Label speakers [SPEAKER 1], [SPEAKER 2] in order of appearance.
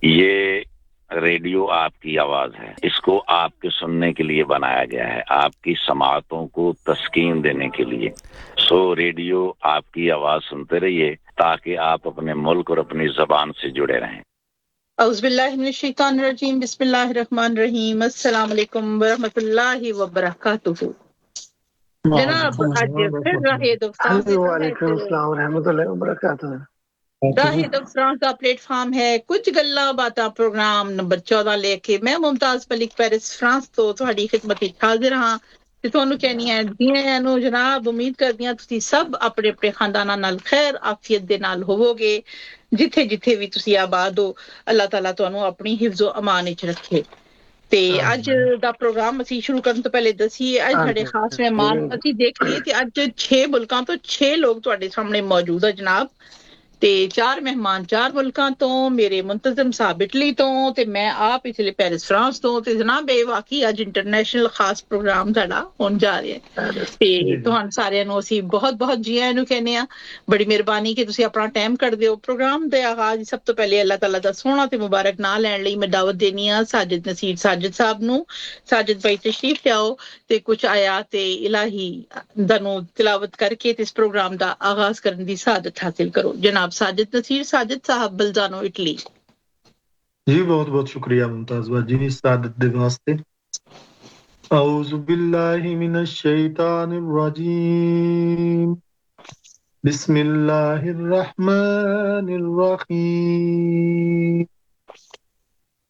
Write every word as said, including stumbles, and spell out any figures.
[SPEAKER 1] یہ ریڈیو آپ کی آواز ہے، اس کو آپ کے سننے کے لیے بنایا گیا ہے، آپ کی سماعتوں کو تسکین دینے کے لیے۔ سو ریڈیو آپ کی آواز سنتے رہیے تاکہ آپ اپنے ملک اور اپنی زبان سے جڑے رہیں۔
[SPEAKER 2] اعوذ باللہ من الشیطان الرجیم، بسم اللہ الرحمن الرحیم، السلام علیکم ورحمۃ اللہ وبرکاتہ۔ جناب اج پھر راہ دوستاں سے
[SPEAKER 3] وعلیکم السلام ورحمۃ اللہ وبرکاتہ۔
[SPEAKER 2] راہ دوستاں کا پلیٹ فارم ہے کچھ گلاں باتاں پروگرام نمبر چودہ لے کے میں ممتاز ملک پیرس فرانس تو تہاڈی خدمت وچ حاضر ہاں تے تانوں کہنی ہے دیاں نو جناب، امید کردی ہاں تسی سب اپنے اپنے خانداناں نال خیر عافیت دے نال ہوو گے، جتھے جتھے بھی تسی آباد ہو اللہ تعالیٰ تانوں اپنی حفظ و امان وچ رکھے۔ تے اج دا پروگرام اسی شروع کرن تو پہلے دسیے اج ساڈے خاص مہمان اسی دیکھ لیے تے اج چھ ملکاں تو چھ لوگ تواڈے سامنے موجود ہے جناب، تے چار مہمان چار ملکاں تو، میرے منتظم صاحب اٹلی تو تے میں آپ اٹلی پیرس فرانس تو تے جناب اے واقعی اج انٹرنیشنل خاص پروگرام ساڈا ہون جا رہا ہے تے تہاڈ سارے نو اسی بہت بہت جی آئیاں نو کہنے آ، بڑی مہربانی کہ تسی اپنا ٹائم کڈ دیو۔ پروگرام دے آغاز سب تو پہلے اللہ تعالیٰ دا سونا تے مبارک نام لین لئی میں دعوت دینی آ ساجد نصیر ساجد صاحب نو۔ ساجد بھائی تشریف لے آؤ تے کچھ آیات الہی دنو تلاوت کر کے اس پروگرام دا آغاز کرن دی سعادت حاصل کرو۔ جناب ساجد نصیر ساجد صاحب بلزانو اٹلی۔
[SPEAKER 4] جی بہت بہت شکریہ ممتاز بھائی جی سعادت دے واسطے۔ اعوذ باللہ من الشیطان الرجیم، بسم اللہ الرحمن الرحیم،